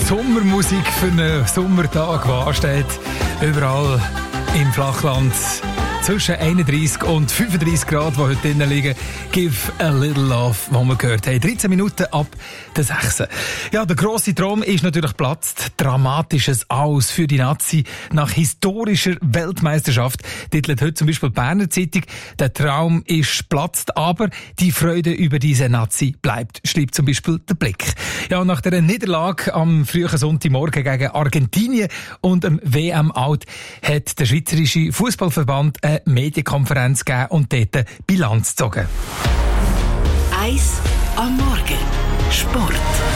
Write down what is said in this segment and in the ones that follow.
Sommermusik für einen Sommertag, der ansteht. Überall im Flachland zwischen 31 und 35 Grad, die heute drinnen liegen. Give a little love, was wir gehört haben. 13 Minuten ab der 6. Ja, der grosse Traum ist natürlich geplatzt. Dramatisches Aus für die Nazi nach historischer Weltmeisterschaft. Titelt heute zum Beispiel die Berner Zeitung. Der Traum ist geplatzt, aber die Freude über diese Nazi bleibt, schreibt zum Beispiel der Blick. Ja, nach der Niederlage am frühen Sonntagmorgen gegen Argentinien und dem WM-Out hat der Schweizerische Fußballverband eine Medienkonferenz gegeben und dort Bilanz gezogen. 1 am Morgen. Sport.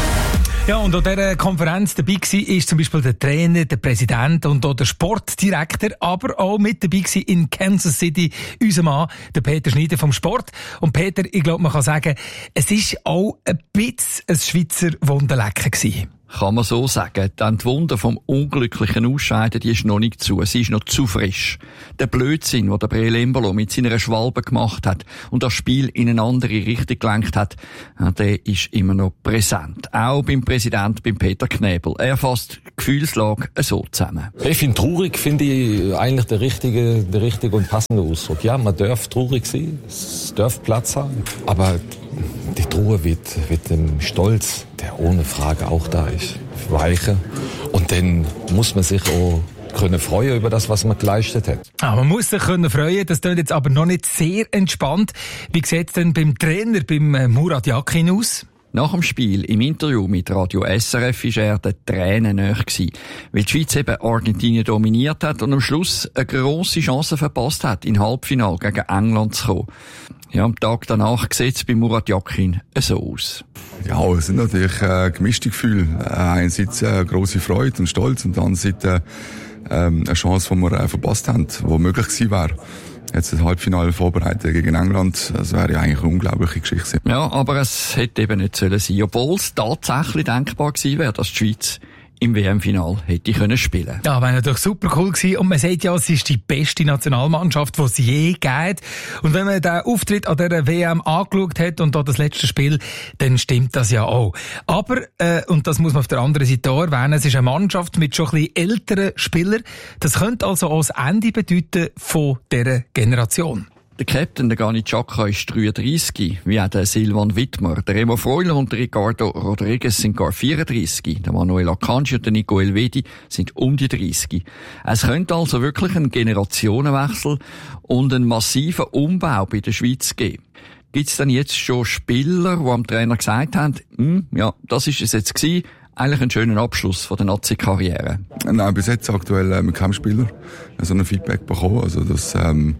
Ja, und an dieser Konferenz dabei war zum Beispiel der Trainer, der Präsident und auch der Sportdirektor, aber auch mit dabei war in Kansas City unser Mann, der Peter Schneider vom Sport. Und Peter, ich glaube, man kann sagen, es war auch ein bisschen ein Schweizer Wunderlecken gewesen. Kann man so sagen. Denn die Wunde vom unglücklichen Ausscheiden, die ist noch nicht zu. Sie ist noch zu frisch. Der Blödsinn, den der Breel Embolo mit seiner Schwalbe gemacht hat und das Spiel in eine andere Richtung gelenkt hat, der ist immer noch präsent. Auch beim Präsidenten, beim Peter Knebel. Er fasst die Gefühlslage so zusammen. Ich finde eigentlich der richtige und passende Ausdruck. Ja, man darf traurig sein, es darf Platz haben, aber die Trauer wird dem Stolz, der ohne Frage auch da ist, weichen. Und dann muss man sich auch können freuen über das, was man geleistet hat. Man muss sich freuen können. Das klingt jetzt aber noch nicht sehr entspannt. Wie sieht es denn beim Trainer, beim Murat Yakin aus? Nach dem Spiel im Interview mit Radio SRF war er den Tränen nahe gewesen, weil die Schweiz eben Argentinien dominiert hat und am Schluss eine grosse Chance verpasst hat, in Halbfinale gegen England zu kommen. Ja, am Tag danach sieht es bei Murat Yakin so aus. Ja, es sind natürlich gemischte Gefühle. Einerseits grosse Freude und Stolz und andererseits eine Chance, die wir verpasst haben, die möglich gewesen wäre. Jetzt das Halbfinale vorbereitet gegen England, das wäre ja eigentlich eine unglaubliche Geschichte. Ja, aber es hätte eben nicht sein sollen, obwohl es tatsächlich denkbar gewesen wäre, dass die Schweiz im WM-Final hätte können spielen. Ja, wäre natürlich super cool gewesen. Und man sagt ja, es ist die beste Nationalmannschaft, die es je gibt. Und wenn man den Auftritt an dieser WM angeschaut hat und auch das letzte Spiel, dann stimmt das ja auch. Aber, und das muss man auf der anderen Seite auch erwähnen, es ist eine Mannschaft mit schon ein bisschen älteren Spielern. Das könnte also auch das Ende bedeuten von dieser Generation. Der Captain, der Granit Xhaka, ist 33, wie auch der Silvan Wittmer. Der Remo Freuler und der Ricardo Rodriguez sind gar 34. Der Manuel Akanji und der Nico Elvedi sind um die 30. Es könnte also wirklich einen Generationenwechsel und einen massiven Umbau bei der Schweiz geben. Gibt es denn jetzt schon Spieler, die am Trainer gesagt haben, ja, das ist es jetzt gewesen, eigentlich einen schönen Abschluss von der Nazi-Karriere? Nein, bis jetzt aktuell mit keinem Spieler so ein Feedback bekommen. Also das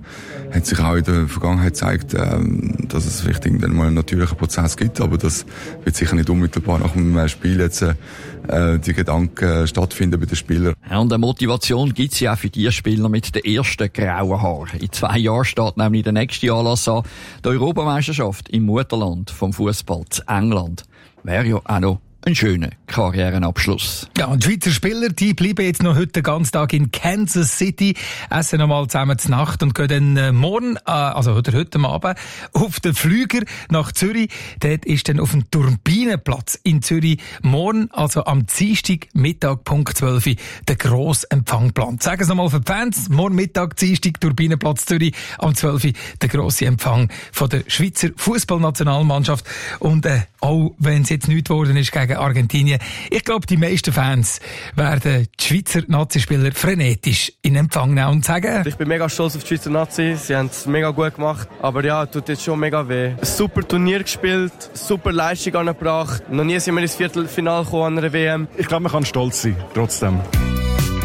hat sich auch in der Vergangenheit gezeigt, dass es vielleicht irgendwann mal einen natürlichen Prozess gibt, aber das wird sicher nicht unmittelbar nach dem Spiel jetzt die Gedanken stattfinden bei den Spielern. Ja, und eine Motivation gibt's ja auch für die Spieler mit den ersten grauen Haaren. In 2 Jahren steht nämlich der nächste Anlass an, die Europameisterschaft im Mutterland vom Fußball zu England. Wäre ja auch noch ein schöner Karrierenabschluss. Ja, und die Schweizer Spieler, die bleiben jetzt noch heute den ganzen Tag in Kansas City, essen nochmal zusammen zur Nacht und gehen dann morgen, also heute Abend, auf den Flüger nach Zürich. Dort ist dann auf dem Turbinenplatz in Zürich morgen, also am Dienstag Mittag, Punkt 12 Uhr, der grosse Empfang geplant. Sagen Sie nochmal für die Fans, morgen Mittag, Dienstag, Turbinenplatz Zürich, am 12 Uhr, der grosse Empfang von der Schweizer Fußballnationalmannschaft. Und auch wenn es jetzt nichts geworden ist gegen Argentinien, ich glaube, die meisten Fans werden die Schweizer Nazispieler frenetisch in Empfang nehmen und sagen: Ich bin mega stolz auf die Schweizer Nazi, sie haben es mega gut gemacht, aber ja, tut jetzt schon mega weh. Ein super Turnier gespielt, super Leistung angebracht, noch nie sind wir ins Viertelfinale gekommen an einer WM. Ich glaube, man kann stolz sein, trotzdem.